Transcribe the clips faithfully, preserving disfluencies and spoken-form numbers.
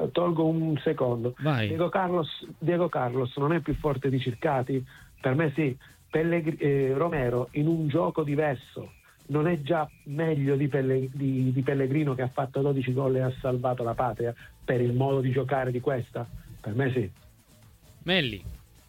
uh, tolgo un secondo. Vai. Diego Carlos, Diego Carlos non è più forte di Circati? Per me sì. Pellegr- eh, Romero in un gioco diverso non è già meglio di, Pelle- di, di Pellegrino, che ha fatto dodici gol e ha salvato la patria, per il modo di giocare di questa? Per me sì. Melli.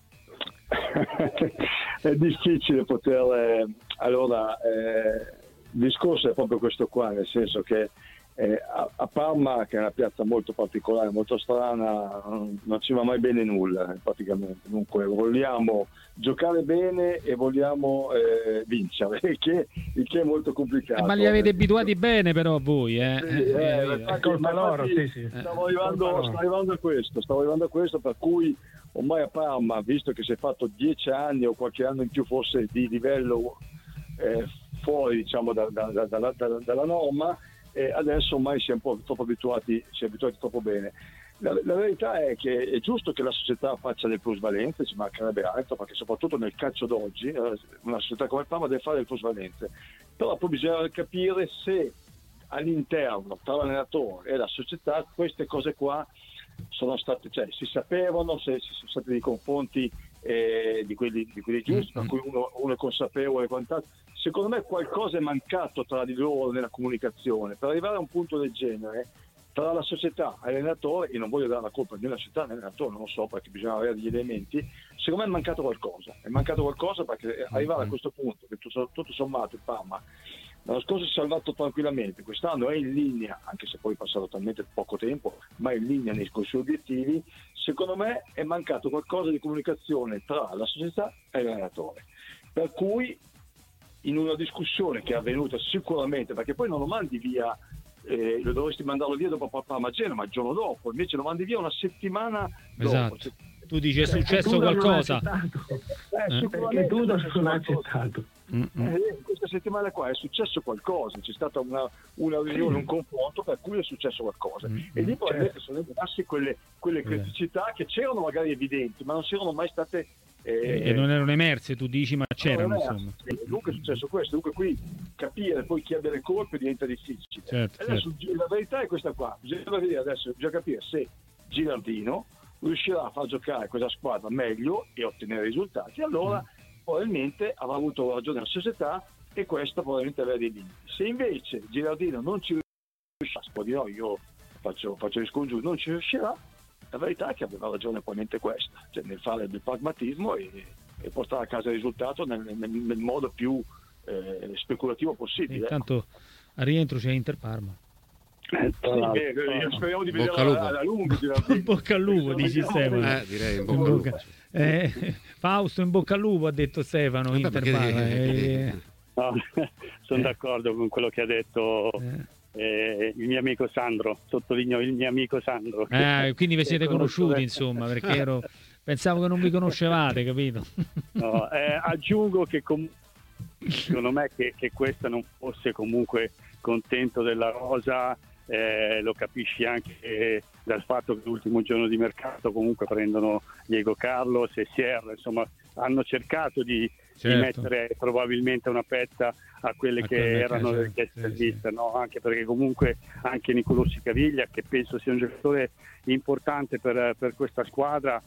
È difficile poter eh, allora eh, il discorso è proprio questo qua, nel senso che eh, a, a Parma, che è una piazza molto particolare, molto strana, non ci va mai bene nulla eh, praticamente. Dunque vogliamo giocare bene e vogliamo eh, vincere, il che, il che è molto complicato. Eh, ma li avete abituati bene però voi, eh? Sì, eh, eh, infatti, colpa loro, infatti, sì, sì. Stavo arrivando, stavo arrivando a questo, stavo arrivando a questo, per cui ormai a Parma, visto che si è fatto dieci anni o qualche anno in più forse di livello eh, fuori, diciamo, da, da, da, da, da, dalla norma, e adesso ormai si è un po' troppo abituati, si è abituati troppo bene. La, la verità è che è giusto che la società faccia le plusvalenze, ci mancherebbe altro, perché soprattutto nel calcio d'oggi una società come Parma deve fare le plusvalenze, però poi bisogna capire se all'interno tra l'allenatore e la società queste cose qua sono state, cioè si sapevano, se ci sono stati dei confronti eh, di quelli di quelli giusti, per cui uno, uno è consapevole e quant'altro. Secondo me qualcosa è mancato tra di loro nella comunicazione per arrivare a un punto del genere tra la società e l'allenatore, e non voglio dare la colpa né alla società né all'allenatore, non lo so, perché bisogna avere degli elementi. Secondo me è mancato qualcosa, è mancato qualcosa perché arrivare a questo punto, che tutto, tutto sommato il Parma l'anno scorso si è salvato tranquillamente, quest'anno è in linea, anche se poi è passato talmente poco tempo, ma è in linea nei suoi obiettivi. Secondo me è mancato qualcosa di comunicazione tra la società e l'allenatore, per cui in una discussione che è avvenuta sicuramente, perché poi non lo mandi via, eh, lo dovresti mandarlo via dopo Parma Genoa, ma il giorno dopo, invece lo mandi via una settimana esatto. dopo. Tu dici è successo qualcosa, eh, eh, perché tu non hai accettato. Eh, questa settimana qua è successo qualcosa, c'è stata una, una riunione, un confronto per cui è successo qualcosa, mm-hmm. e lì poi certo. sono emerse quelle, quelle criticità che c'erano magari evidenti, ma non si erano mai state eh, e non erano emerse, tu dici, ma c'erano, insomma. Sì, dunque è successo questo, dunque qui capire poi chi ha delle colpe diventa difficile. Certo, adesso certo. La verità è questa qua, bisogna vedere adesso, bisogna capire se Gilardino riuscirà a far giocare questa squadra meglio e ottenere risultati, allora mm. probabilmente avrà avuto ragione la società e questa probabilmente aveva dei limiti. Se invece Gilardino non ci riuscirà, può dire no, io faccio, faccio gli scongiuri, non ci riuscirà, la verità è che aveva ragione probabilmente questa, cioè nel fare del pragmatismo e, e portare a casa il risultato nel, nel, nel modo più eh, speculativo possibile. Intanto a rientro c'è Inter Parma. Eh, sì, io speriamo di vedere alla lunga. In bocca al lupo, dici Stefano. Eh, direi in bocca al lupo. Eh, Fausto, in bocca al lupo, ha detto Stefano. Eh, Inter Parma. Eh. No, sono eh. d'accordo con quello che ha detto eh. Eh, il mio amico Sandro, sottolineo il mio amico Sandro. Ah, quindi vi siete conosciuti, insomma, perché ero, pensavo che non vi conoscevate, capito? No, eh, aggiungo che com- secondo me che, che questa non fosse comunque contento della rosa, eh, lo capisci anche eh, dal fatto che l'ultimo giorno di mercato comunque prendono Diego Carlos e Sierra, insomma hanno cercato di, certo. di mettere probabilmente una pezza a quelle a che quelle erano le richieste del mister, no? Anche perché comunque anche Nicolò Caviglia, che penso sia un giocatore importante per, per questa squadra,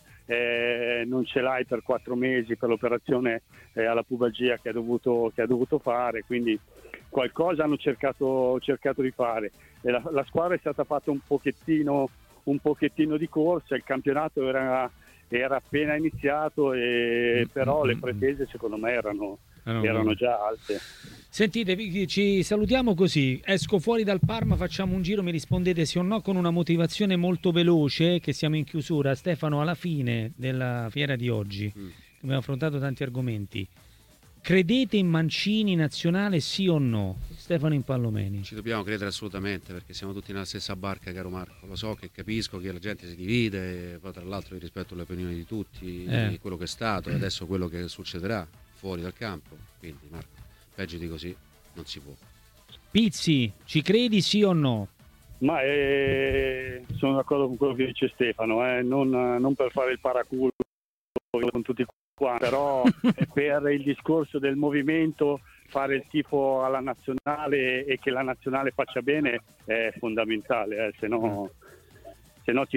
eh, non ce l'hai per quattro mesi per l'operazione eh, alla pubalgia che ha dovuto, che ha dovuto fare, quindi qualcosa hanno cercato, cercato di fare e la, la squadra è stata fatta un pochettino, un pochettino di corsa, il campionato era, era appena iniziato e mm-hmm. però le pretese secondo me erano, erano, erano già alte. Sentite, ci salutiamo così, esco fuori dal Parma, facciamo un giro, mi rispondete sì o no con una motivazione molto veloce, che siamo in chiusura. Stefano, alla fine della fiera di oggi mm. abbiamo affrontato tanti argomenti. Credete in Mancini nazionale, sì o no? Stefano Impallomeni. Ci dobbiamo credere assolutamente, perché siamo tutti nella stessa barca, caro Marco. Lo so che capisco che la gente si divide, poi tra l'altro io rispetto le opinioni di tutti, eh. di quello che è stato e adesso quello che succederà fuori dal campo. Quindi Marco, peggio di così non si può. Pizzi, ci credi sì o no? Ma eh, sono d'accordo con quello che dice Stefano, eh. non, non per fare il paraculo con tutti qua, però per il discorso del movimento, fare il tifo alla nazionale e che la nazionale faccia bene è fondamentale, eh. se no, se no ti